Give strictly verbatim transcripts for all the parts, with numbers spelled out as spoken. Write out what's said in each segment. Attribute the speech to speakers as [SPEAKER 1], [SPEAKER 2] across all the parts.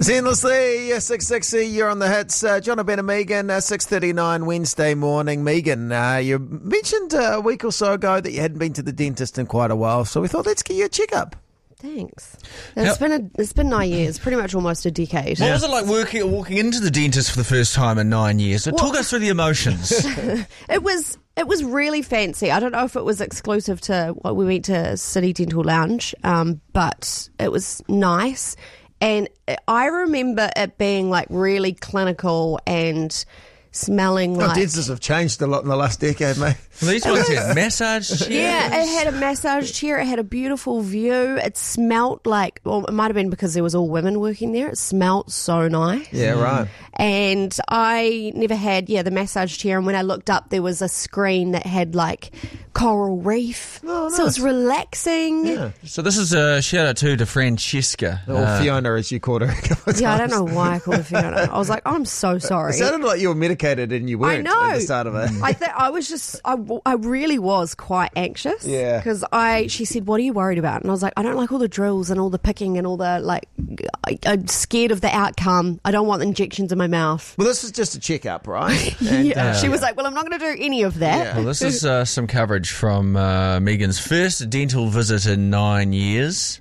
[SPEAKER 1] Endlessly, six sixty, you're on the hits. Uh, John O'Ben and Megan, uh, six thirty-nine Wednesday morning. Megan, uh, you mentioned uh, a week or so ago that you hadn't been to the dentist in quite a while, so we thought let's get you a checkup.
[SPEAKER 2] Thanks. It's been a, it's been nine years, pretty much almost a decade.
[SPEAKER 3] What was it like working, walking into the dentist for the first time in nine years? So
[SPEAKER 2] Well-
[SPEAKER 3] talk us through the emotions.
[SPEAKER 2] It was it was really fancy. I don't know if it was exclusive to what we went to City Dental Lounge, um, but it was nice. And I remember it being like really clinical and smelling
[SPEAKER 1] Oh,
[SPEAKER 2] like...
[SPEAKER 1] dentists have changed a lot in the last decade, mate.
[SPEAKER 3] Well, these ones had massage chairs.
[SPEAKER 2] Yeah, it had a massage chair. It had a beautiful view. It smelt like, well, it might have been because there was all women working there. It smelt so nice.
[SPEAKER 1] Yeah, right.
[SPEAKER 2] And I never had, yeah, the massage chair. And when I looked up, there was a screen that had like coral reef.
[SPEAKER 1] Oh,
[SPEAKER 2] So it was
[SPEAKER 1] nice.
[SPEAKER 2] relaxing.
[SPEAKER 1] Yeah.
[SPEAKER 3] So this is a shout out to to Francesca.
[SPEAKER 1] Or
[SPEAKER 3] Uh,
[SPEAKER 1] Fiona, as you called her a couple of
[SPEAKER 2] Yeah, I
[SPEAKER 1] times.
[SPEAKER 2] don't know why I called her Fiona. I was like, I'm so sorry.
[SPEAKER 1] It sounded like you were medicated and you weren't
[SPEAKER 2] I know.
[SPEAKER 1] at the start of it.
[SPEAKER 2] I th- I was just, I, I really was quite anxious.
[SPEAKER 1] Yeah.
[SPEAKER 2] Because I, she said, what are you worried about? And I was like, I don't like all the drills and all the picking and all the, like, I, I'm scared of the outcome. I don't want injections in my mouth.
[SPEAKER 1] Well, this is just a checkup, right? And,
[SPEAKER 2] Yeah.
[SPEAKER 1] uh,
[SPEAKER 2] She was like, well, I'm not going to do any of that.
[SPEAKER 1] Yeah.
[SPEAKER 3] Well, this is uh, some coverage from uh, Megan's first dental visit in nine years.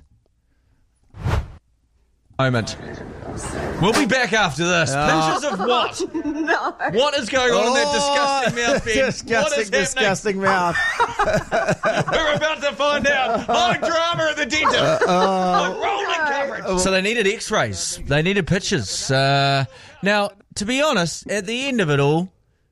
[SPEAKER 3] Moment. We'll be back after this. Pictures of what?
[SPEAKER 2] No.
[SPEAKER 3] What is going on in that
[SPEAKER 1] Oh,
[SPEAKER 3] disgusting mouth, Ben?
[SPEAKER 1] disgusting,
[SPEAKER 3] what is
[SPEAKER 1] disgusting mouth.
[SPEAKER 3] happening? We're about to find out. High drama at the dentist.
[SPEAKER 1] Uh,
[SPEAKER 3] Rolling coverage. So they needed x-rays. They needed pictures. Uh, now, to be honest, at the end of it all,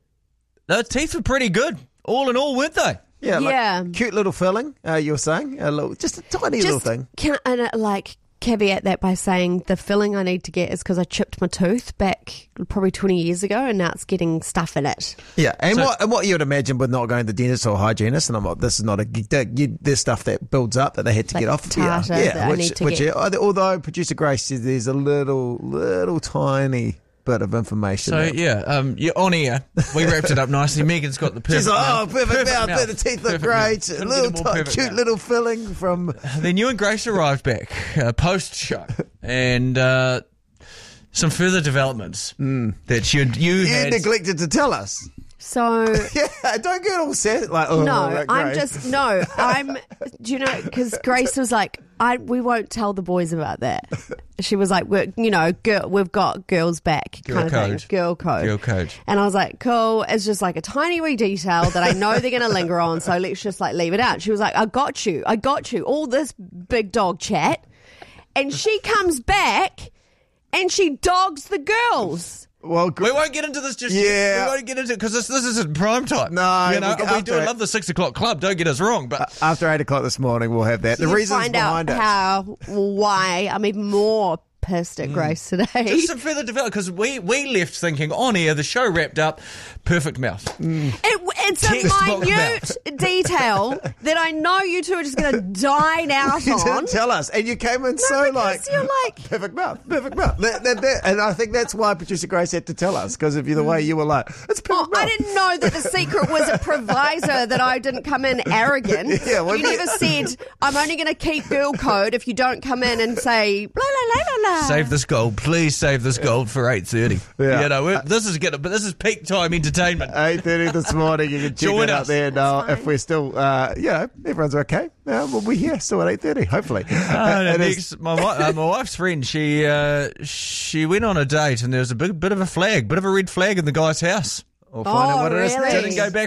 [SPEAKER 3] those teeth were pretty good. All in all, weren't they?
[SPEAKER 1] Yeah, like
[SPEAKER 2] Yeah.
[SPEAKER 1] cute little filling, uh, you were saying? A little, just a tiny little
[SPEAKER 2] Just,
[SPEAKER 1] thing.
[SPEAKER 2] can I, and, uh, like, caveat that by saying the filling I need to get is because I chipped my tooth back probably twenty years ago and now it's getting stuff in it.
[SPEAKER 1] Yeah, and
[SPEAKER 3] So-
[SPEAKER 1] what and what you'd imagine with not going to the dentist or hygienist, and I'm not, this is not a you, there's stuff that builds up that they had to
[SPEAKER 2] Like
[SPEAKER 1] get off.
[SPEAKER 2] tartar
[SPEAKER 1] yeah,
[SPEAKER 2] that I
[SPEAKER 1] which,
[SPEAKER 2] need to
[SPEAKER 1] which
[SPEAKER 2] get.
[SPEAKER 1] yeah, although producer Grace says there's a little little tiny bit of information.
[SPEAKER 3] So,
[SPEAKER 1] there.
[SPEAKER 3] yeah, um, you're on air. We wrapped it up nicely. Megan's got the perfect
[SPEAKER 1] She's like, oh,
[SPEAKER 3] mouth.
[SPEAKER 1] perfect, mouth, the teeth look
[SPEAKER 3] Perfect
[SPEAKER 1] great,
[SPEAKER 3] mouth.
[SPEAKER 1] a
[SPEAKER 3] Couldn't
[SPEAKER 1] little
[SPEAKER 3] get a more
[SPEAKER 1] ti-
[SPEAKER 3] perfect
[SPEAKER 1] cute
[SPEAKER 3] mouth.
[SPEAKER 1] little filling from.
[SPEAKER 3] Then you and Grace arrived back uh, post show, and uh, some further developments that you you
[SPEAKER 1] You
[SPEAKER 3] had.
[SPEAKER 1] neglected to tell us.
[SPEAKER 2] So
[SPEAKER 1] Yeah, don't get all sad like oh,
[SPEAKER 2] no,
[SPEAKER 1] like
[SPEAKER 2] I'm
[SPEAKER 1] Grace.
[SPEAKER 2] just no. I'm. Do you know? Because Grace was like, I we won't tell the boys about that. She was like, we're, you know, girl, we've got girls back,
[SPEAKER 3] Girl
[SPEAKER 2] kind of
[SPEAKER 3] code.
[SPEAKER 2] thing, girl code,
[SPEAKER 3] Girl code.
[SPEAKER 2] And I was like, cool. It's just like a tiny wee detail that I know they're going to linger on, so let's just like leave it out. She was like, I got you, I got you. All this big dog chat, and she comes back, and she dogs the girls.
[SPEAKER 1] Well, gr-
[SPEAKER 3] We won't get into this just
[SPEAKER 1] Yeah.
[SPEAKER 3] yet. We won't get into it because this, this isn't prime time.
[SPEAKER 1] No,
[SPEAKER 3] you know,
[SPEAKER 1] we'll get
[SPEAKER 3] we
[SPEAKER 1] after
[SPEAKER 3] do
[SPEAKER 1] it.
[SPEAKER 3] love the six o'clock club. Don't get us wrong, but
[SPEAKER 1] after eight o'clock this morning, we'll have that. The
[SPEAKER 2] You
[SPEAKER 1] reasons
[SPEAKER 2] find
[SPEAKER 1] behind
[SPEAKER 2] out
[SPEAKER 1] it.
[SPEAKER 2] how, why I'm even more pissed at Grace today.
[SPEAKER 3] just some further development because we we left thinking on air the show wrapped up, perfect mouth.
[SPEAKER 2] It, it's a
[SPEAKER 3] Textbook
[SPEAKER 2] minute detail that I know you two are just going to dine out
[SPEAKER 1] You
[SPEAKER 2] on.
[SPEAKER 1] didn't tell us, and you came in so
[SPEAKER 2] because
[SPEAKER 1] like
[SPEAKER 2] you're like-
[SPEAKER 1] perfect mouth, perfect mouth. That, that, that, and I think that's why producer Grace had to tell us because of you the way you were like, it's perfect
[SPEAKER 2] Oh,
[SPEAKER 1] mouth.
[SPEAKER 2] I didn't know that the secret was a provisor that I didn't come in arrogant.
[SPEAKER 1] Yeah, well,
[SPEAKER 2] you
[SPEAKER 1] yeah.
[SPEAKER 2] never said, I'm only going to keep girl code if you don't come in and say, blah, blah, blah, blah, blah.
[SPEAKER 3] Save this gold, please. Save this gold for eight thirty.
[SPEAKER 1] Yeah.
[SPEAKER 3] You know, we're, this is good, but this is peak time entertainment.
[SPEAKER 1] eight thirty this morning. You can check
[SPEAKER 3] Join
[SPEAKER 1] it out
[SPEAKER 3] us.
[SPEAKER 1] there now.
[SPEAKER 2] That's
[SPEAKER 1] If we're still, uh, you know, everyone's okay. Uh, we'll be here still at eight thirty. Hopefully.
[SPEAKER 3] Uh,
[SPEAKER 1] It is-
[SPEAKER 3] next, my, wi- uh, my wife's friend, she uh, she went on a date and there was a big bit of a flag, bit of a red flag in the guy's house.
[SPEAKER 1] We'll find
[SPEAKER 2] Oh,
[SPEAKER 1] out what it is
[SPEAKER 2] really?
[SPEAKER 1] next.
[SPEAKER 3] Didn't go back